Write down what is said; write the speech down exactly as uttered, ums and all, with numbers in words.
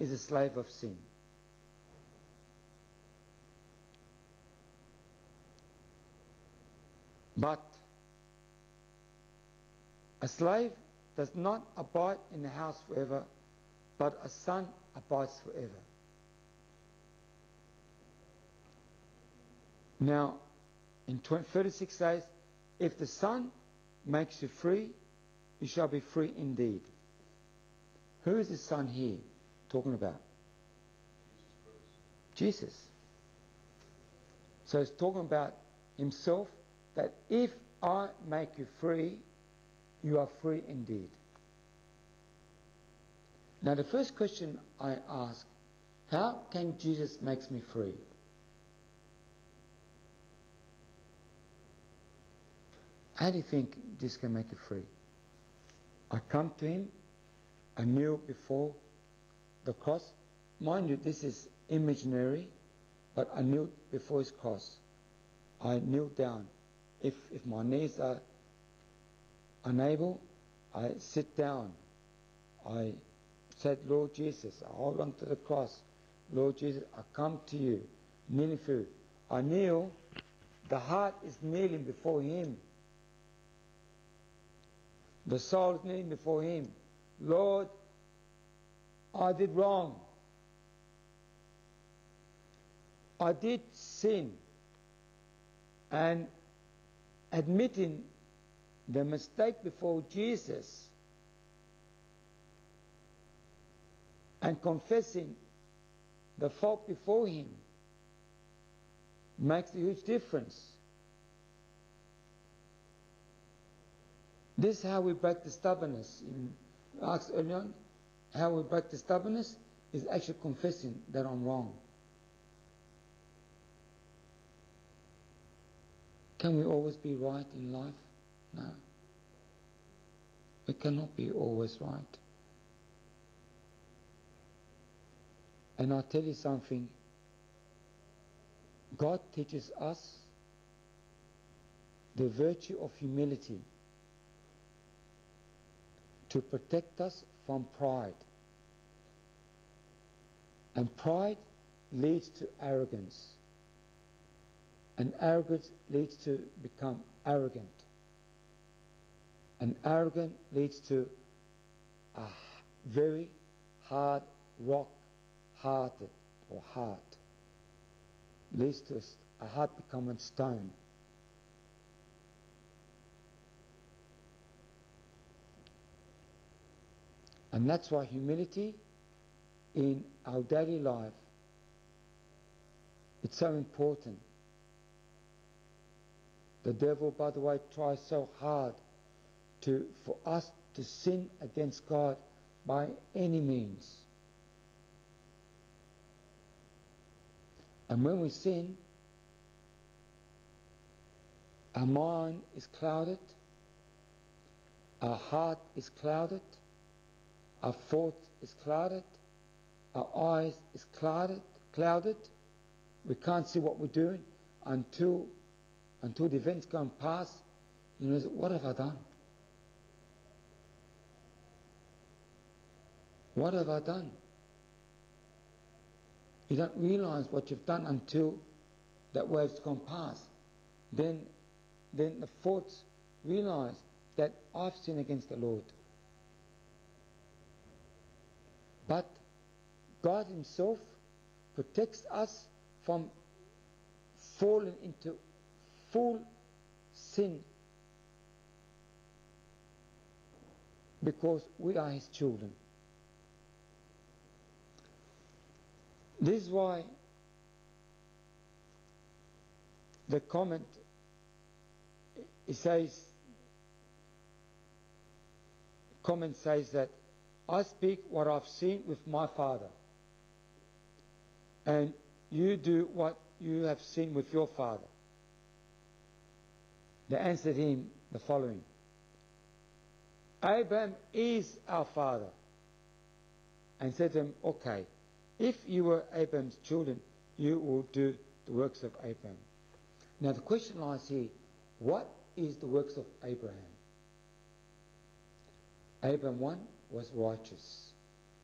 is a slave of sin. But a slave does not abide in the house forever, but a son abides forever. Now, in thirty-six says, if the Son makes you free, you shall be free indeed. Who is the Son here talking about? Jesus. So it's talking about himself, that if I make you free, you are free indeed. Now the first question I ask, how can Jesus make me free? How do you think this can make you free? I come to him, I kneel before the cross. Mind you, this is imaginary, but I kneel before his cross. I kneel down. If, if my knees are unable, I sit down. I said, Lord Jesus, I hold on to the cross. Lord Jesus, I come to you, kneeling for you. I kneel, the heart is kneeling before him. The soul is kneeling before him. Lord, I did wrong. I did sin. And admitting the mistake before Jesus and confessing the fault before him makes a huge difference. This is how we break the stubbornness. In asked earlier on, how we break the stubbornness is actually confessing that I'm wrong. Can we always be right in life? No. We cannot be always right. And I'll tell you something. God teaches us the virtue of humility to protect us from pride. And pride leads to arrogance. And arrogance leads to become arrogant. And arrogant leads to a very hard rock hearted or heart. Leads to a heart becoming stone. And that's why humility in our daily life, it's so important. The devil, by the way, tries so hard to for us to sin against God by any means. And when we sin, our mind is clouded, our heart is clouded, our thought is clouded, our eyes is clouded, clouded. We can't see what we're doing until until the events come past. You know, what have I done? What have I done? You don't realize what you've done until that wave's gone past. Then, then the thoughts realize that I've sinned against the Lord. But God himself protects us from falling into full sin because we are his children. This is why the comment, it says, comment says that I speak what I've seen with my Father, and you do what you have seen with your father. They answered him the following: Abraham is our father. And said to him, okay, if you were Abraham's children, you will do the works of Abraham. Now the question lies here, what is the works of Abraham? Abraham, one, was righteous.